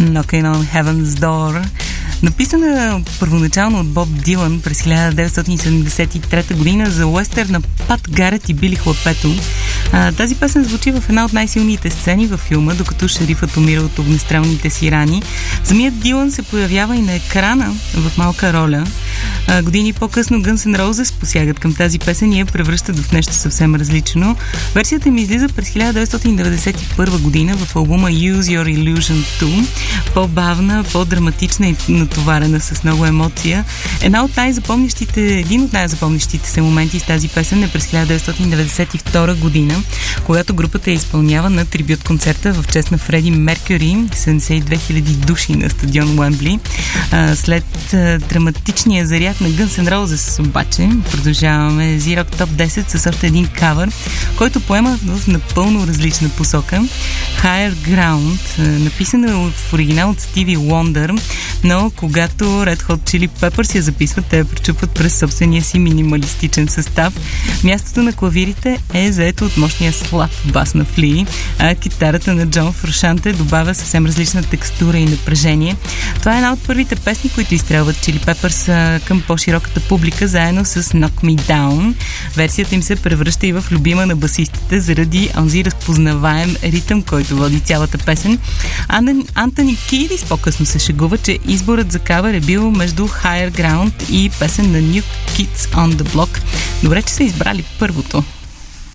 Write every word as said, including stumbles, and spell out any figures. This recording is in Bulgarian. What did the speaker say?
Knocking on Heaven's Door. Написана първоначално от Боб Дилан през хиляда деветстотин седемдесет и трета година за уестърна Пат Гарет и Били Хлапето. А, тази песен звучи в една от най-силните сцени във филма, докато шерифът умира от огнестрелните си рани. Самият Дилан се появява и на екрана в малка роля. А, години по-късно Guns N' Roses посягат към тази песен и я превръщат в нещо съвсем различно. Версията им излиза през хиляда деветстотин деветдесет и първа година в албума Use Your Illusion two. По-бавна, по-драматична и натоварена с много емоция. Една от най-запомнящите, един от най-запомнящите се моменти с тази песен е през хиляда деветстотин деветдесет и втора година, когато групата я изпълнява на трибют концерта в чест на Фреди Меркюри, седемдесет и две хиляди души на стадион Уембли. След драматичния заряд на Guns N' Roses обаче продължаваме Z-Rock Top десет с още един кавър, който поема в напълно различна посока. Higher Ground, написана в оригинал от Стиви Уондър, но когато Red Hot Chili Peppers я записват, те я пречупват през собствения си минималистичен състав. Мястото на клавирите е заето от мощния слаб бас на Фли, а китарата на Джон Фрушанте добавя съвсем различна текстура и напрежение. Това е една от първите песни, които изстрелват Chili Peppers към по-широката публика, заедно с Knock Me Down. Версията им се превръща и в любима на басистите заради онзи разпознаваем ритъм, който води цялата песен. Антони Кидис по-късно се шегува, че изборът за кавър е бил между Higher Ground и песен на New Kids on the Block. Добре, че са избрали първото.